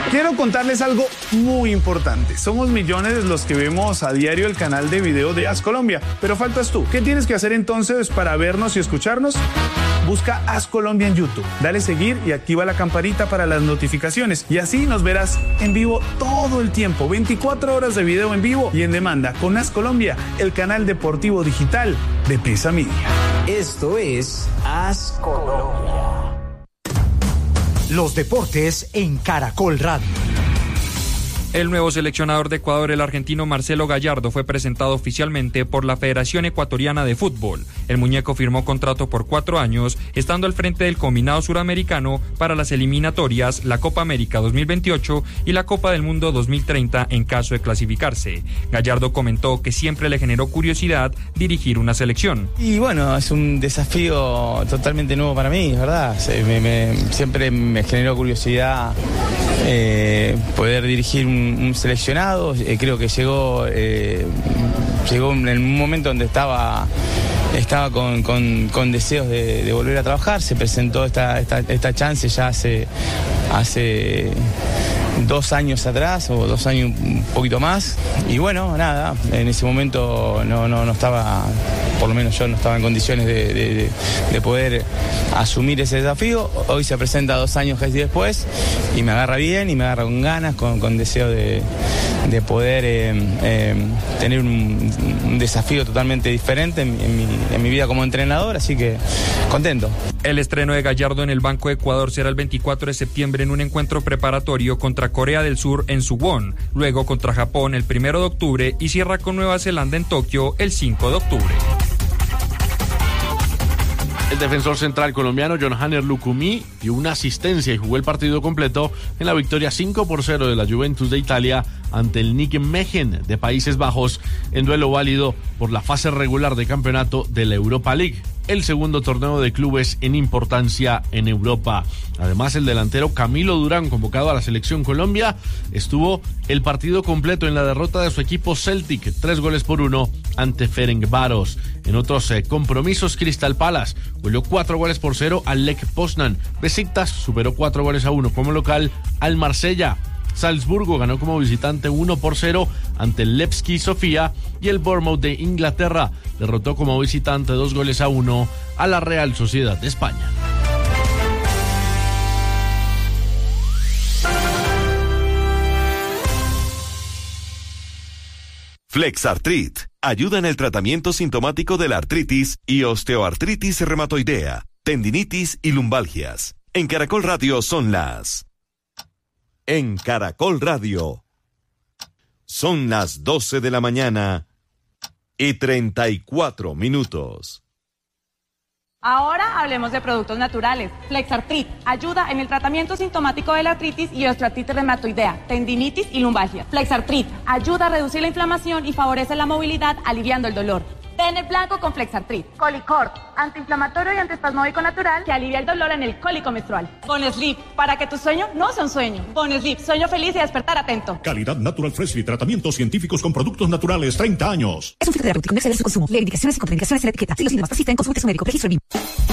Quiero contarles algo muy importante. Somos millones los que vemos a diario el canal de video de As Colombia, pero faltas tú. ¿Qué tienes que hacer entonces para vernos y escucharnos? Busca As Colombia en YouTube, dale seguir y activa la campanita para las notificaciones y así nos verás en vivo todo el tiempo, 24 horas de video en vivo y en demanda con As Colombia, el canal deportivo digital de Prisa Media. Esto es As Colombia. Los deportes en Caracol Radio. El nuevo seleccionador de Ecuador, el argentino Marcelo Gallardo, fue presentado oficialmente por la Federación Ecuatoriana de Fútbol. El muñeco firmó contrato por 4 años, estando al frente del combinado suramericano para las eliminatorias, la Copa América 2028 y la Copa del Mundo 2030 en caso de clasificarse. Gallardo comentó que siempre le generó curiosidad dirigir una selección. Y bueno, es un desafío totalmente nuevo para mí, ¿verdad? Siempre me generó curiosidad poder dirigir un seleccionado. Creo que llegó en un momento donde estaba con deseos de volver a trabajar. Se presentó esta chance ya hace 2 años atrás, o 2 años un poquito más, y bueno, nada, en ese momento no estaba, por lo menos yo no estaba en condiciones de poder asumir ese desafío. Hoy se presenta 2 años casi después y me agarra bien y me agarra con ganas, con deseo de poder tener un desafío totalmente diferente en mi vida como entrenador, así que contento. El estreno de Gallardo en el Banco de Ecuador será el 24 de septiembre en un encuentro preparatorio contra Corea del Sur en Suwon, luego contra Japón el 1 de octubre y cierra con Nueva Zelanda en Tokio el 5 de octubre. El defensor central colombiano John-Hanner Lucumí dio una asistencia y jugó el partido completo en la victoria 5-0 de la Juventus de Italia ante el Nijmegen de Países Bajos en duelo válido por la fase regular de campeonato de la Europa League, el segundo torneo de clubes en importancia en Europa. Además, el delantero Camilo Durán, convocado a la selección Colombia, estuvo el partido completo en la derrota de su equipo Celtic, 3-1 ante Ferencváros. En otros compromisos, Crystal Palace goleó 4-0 al Lech Poznan. Besiktas superó 4-1 como local al Marsella. Salzburgo ganó como visitante 1-0 ante el Levski Sofía y el Bournemouth de Inglaterra derrotó como visitante 2-1 a la Real Sociedad de España. Flexartrit ayuda en el tratamiento sintomático de la artritis y osteoartritis reumatoidea, tendinitis y lumbalgias. En Caracol Radio son las... En Caracol Radio son las 12 de la mañana y 34 minutos. Ahora hablemos de productos naturales. Flexartrit ayuda en el tratamiento sintomático de la artritis y osteoartritis reumatoidea, tendinitis y lumbalgia. Flexartrit ayuda a reducir la inflamación y favorece la movilidad, aliviando el dolor. Ten el blanco con Flexartrit. Colicort, antiinflamatorio y antiespasmódico natural que alivia el dolor en el cólico menstrual. Bonesleep, para que tu sueño no sea un sueño. Bonesleep, sueño feliz y despertar atento. Calidad Natural Freshly, tratamientos científicos con productos naturales, 30 años. Es un filtro terapéutico, no exceder su consumo. Leer indicaciones y contraindicaciones en la etiqueta. Si los síntomas persisten, consulte a su médico. Registro BIM.